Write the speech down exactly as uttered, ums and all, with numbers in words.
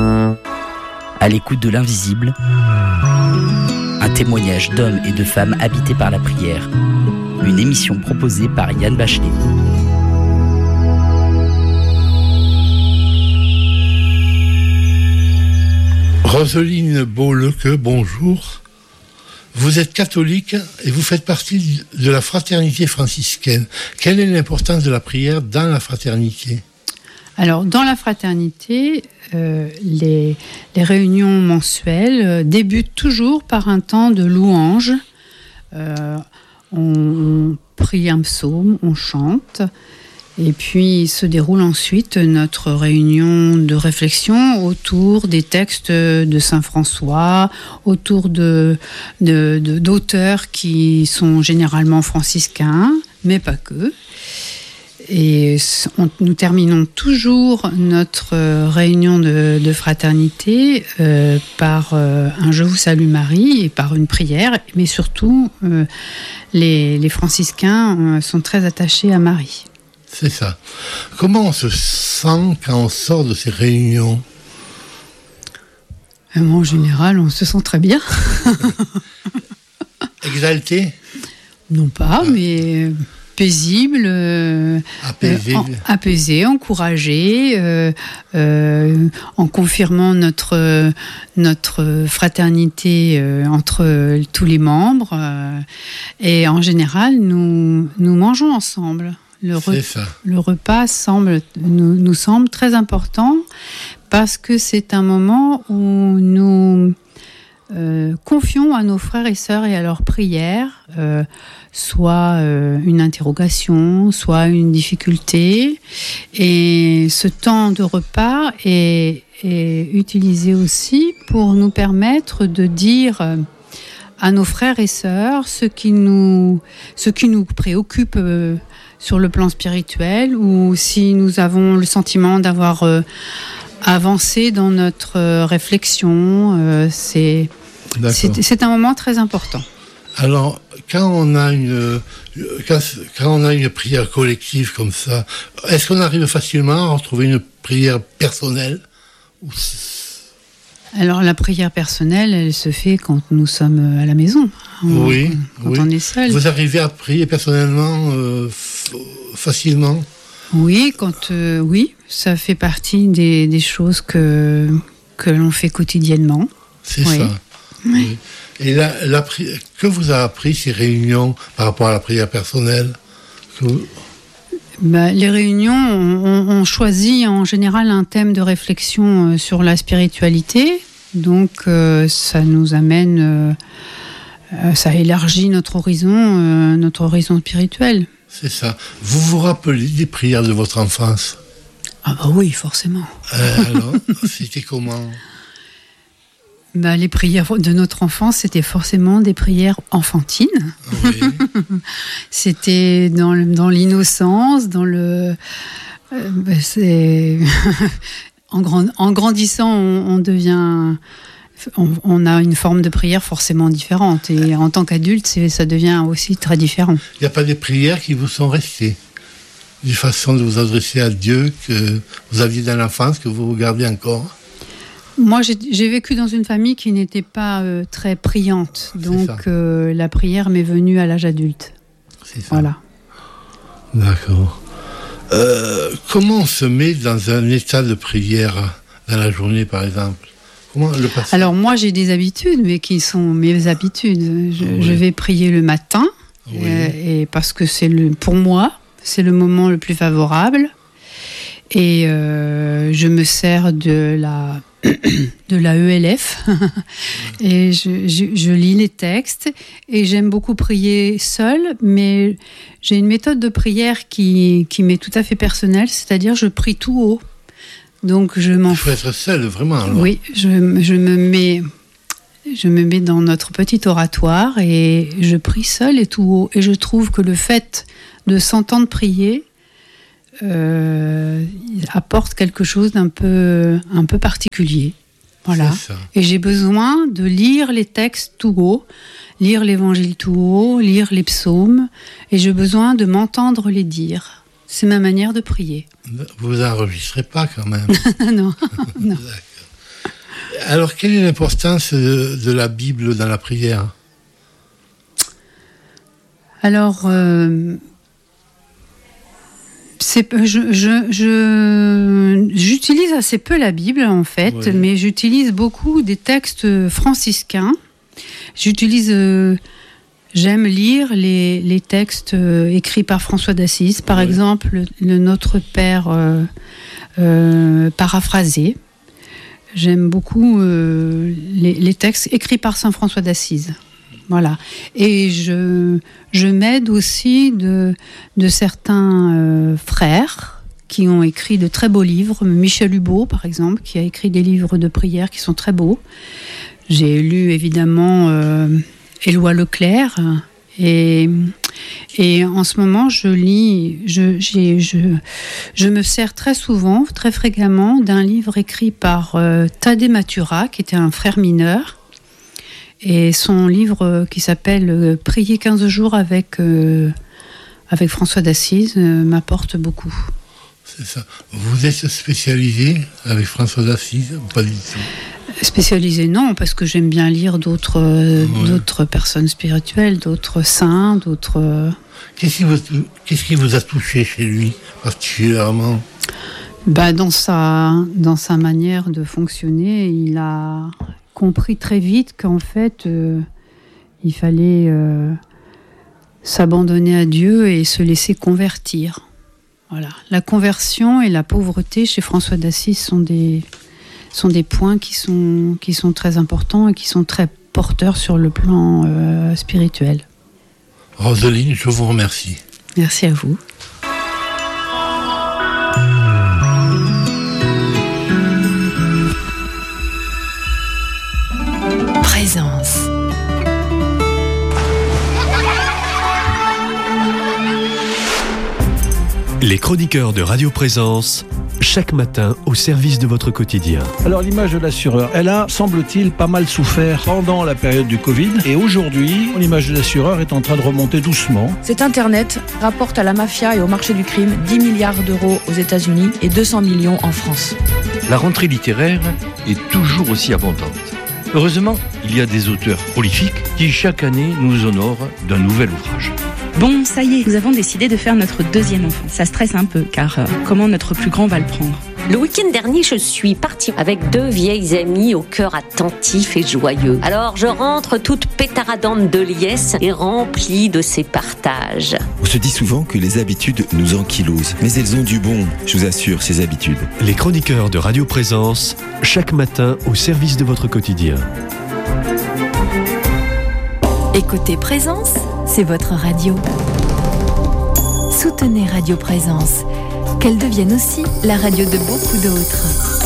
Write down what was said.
À l'écoute de l'invisible, un témoignage d'hommes et de femmes habités par la prière. Une émission proposée par Yann Bachelet. Roseline Beaulequeux, bonjour. Vous êtes catholique et vous faites partie de la fraternité franciscaine. Quelle est l'importance de la prière dans la fraternité ? Alors, dans la fraternité, euh, les, les réunions mensuelles euh, débutent toujours par un temps de louange. Euh, on, on prie un psaume, on chante. Et puis se déroule ensuite notre réunion de réflexion autour des textes de Saint François, autour de, de, de, d'auteurs qui sont généralement franciscains, mais pas que. Et on, nous terminons toujours notre réunion de, de fraternité euh, par euh, un « Je vous salue Marie » et par une prière, mais surtout euh, les, les franciscains euh, sont très attachés à Marie. C'est ça. Comment on se sent quand on sort de ces réunions ? En général, on se sent très bien. Exalté ? Non pas, ah. mais paisible, euh, apaisé, euh, en, apaisé, encouragé, euh, euh, en confirmant notre notre fraternité euh, entre tous les membres. Euh, et en général, nous nous mangeons ensemble. Le, re- le repas semble, nous, nous semble très important parce que c'est un moment où nous euh, confions à nos frères et sœurs et à leurs prières euh, soit euh, une interrogation, soit une difficulté. Et ce temps de repas est, est utilisé aussi pour nous permettre de dire à nos frères et sœurs ce qui nous, ce qui nous préoccupe euh, sur le plan spirituel, ou si nous avons le sentiment d'avoir euh, avancé dans notre euh, réflexion. Euh, c'est, c'est, c'est un moment très important. Alors, quand on a une, quand, quand on a une prière collective comme ça, est-ce qu'on arrive facilement à retrouver une prière personnelle ? Ou... Alors, la prière personnelle, elle se fait quand nous sommes à la maison. On, oui, quand oui. on est seul. Vous arrivez à prier personnellement euh, f- facilement ? Oui, quand euh, oui, ça fait partie des, des choses que que l'on fait quotidiennement. C'est oui. ça. Oui. Oui. Et la, la pri- que vous a appris ces réunions par rapport à la prière personnelle ? Que vous... Bah, les réunions, on, on choisit en général un thème de réflexion euh, sur la spiritualité, donc euh, ça nous amène, euh, euh, ça élargit notre horizon, euh, notre horizon spirituel. C'est ça. Vous vous rappelez des prières de votre enfance ? Ah bah oui, forcément. Euh, alors, c'était comment ? Bah, les prières de notre enfance, c'était forcément des prières enfantines. Oui. C'était dans, le, dans l'innocence, dans le... Euh, bah, c'est en, grand, en grandissant, on, on devient... On, on a une forme de prière forcément différente. Et en tant qu'adulte, c'est, ça devient aussi très différent. Il n'y a pas des prières qui vous sont restées ? Des façons de vous adresser à Dieu que vous aviez dans l'enfance, que vous regardez encore ? Moi, j'ai, j'ai vécu dans une famille qui n'était pas euh, très priante. Donc, euh, la prière m'est venue à l'âge adulte. C'est ça. Voilà. D'accord. Euh, comment on se met dans un état de prière dans la journée, par exemple ? Comment le passer ? Alors, moi, j'ai des habitudes, mais qui sont mes habitudes. Je, oui. je vais prier le matin, oui. euh, et parce que c'est le, pour moi, c'est le moment le plus favorable. Et euh, je me sers de la, de la E L F et je, je, je lis les textes et j'aime beaucoup prier seule, mais j'ai une méthode de prière qui, qui m'est tout à fait personnelle, c'est-à-dire je prie tout haut. Donc je m'en... Il faut être seule, vraiment. Alors. Oui, je, je, me mets, je me mets dans notre petit oratoire et je prie seule et tout haut. Et je trouve que le fait de s'entendre prier Euh, apporte quelque chose d'un peu, un peu particulier. Voilà. Et j'ai besoin de lire les textes tout haut, lire l'évangile tout haut, lire les psaumes, et j'ai besoin de m'entendre les dire. C'est ma manière de prier. Vous enregistrez pas quand même. Non, non. Alors, quelle est l'importance de, de la Bible dans la prière ? Alors, euh, c'est, je, je, je, j'utilise assez peu la Bible, en fait, oui. mais j'utilise beaucoup des textes franciscains. J'utilise... Euh, J'aime lire les, les textes euh, écrits par François d'Assise, par oui. exemple le, le Notre Père euh, euh, paraphrasé. J'aime beaucoup euh, les, les textes écrits par Saint François d'Assise. Voilà. Et je, je m'aide aussi de, de certains euh, frères qui ont écrit de très beaux livres. Michel Hubeau, par exemple, qui a écrit des livres de prière qui sont très beaux. J'ai lu évidemment... Euh, Éloi Leclerc, et, et en ce moment, je lis, je, j'ai, je, je me sers très souvent, très fréquemment, d'un livre écrit par euh, Thaddée Mathura, qui était un frère mineur, et son livre euh, qui s'appelle euh, « Prier quinze jours avec, euh, avec François d'Assise euh, » m'apporte beaucoup. C'est ça. Vous êtes spécialisé avec François d'Assise ou pas du tout ? Spécialisé, non, parce que j'aime bien lire d'autres, euh, ouais. d'autres personnes spirituelles, d'autres saints, d'autres... Euh... Qu'est-ce qui vous, qu'est-ce qui vous a touché chez lui, particulièrement ? Bah, dans sa, dans sa manière de fonctionner, il a compris très vite qu'en fait, euh, il fallait euh, s'abandonner à Dieu et se laisser convertir. Voilà. La conversion et la pauvreté chez François d'Assise sont des... sont des points qui sont, qui sont très importants et qui sont très porteurs sur le plan euh, spirituel. Roseline, je vous remercie. Merci à vous. Présence. Les chroniqueurs de Radio Présence, chaque matin au service de votre quotidien. Alors l'image de l'assureur, elle a, semble-t-il, pas mal souffert pendant la période du Covid. Et aujourd'hui, l'image de l'assureur est en train de remonter doucement. Cet Internet rapporte à la mafia et au marché du crime dix milliards d'euros aux États-Unis et deux cents millions en France. La rentrée littéraire est toujours aussi abondante. Heureusement, il y a des auteurs prolifiques qui chaque année nous honorent d'un nouvel ouvrage. Bon, ça y est, nous avons décidé de faire notre deuxième enfant. Ça stresse un peu, car euh, comment notre plus grand va le prendre ? Le week-end dernier, je suis partie avec deux vieilles amies au cœur attentif et joyeux. Alors, je rentre toute pétaradante de liesse et remplie de ces partages. On se dit souvent que les habitudes nous ankylosent, mais elles ont du bon, je vous assure, ces habitudes. Les chroniqueurs de Radio Présence, chaque matin au service de votre quotidien. Écoutez Présence, c'est votre radio. Soutenez Radio Présence, qu'elle devienne aussi la radio de beaucoup d'autres.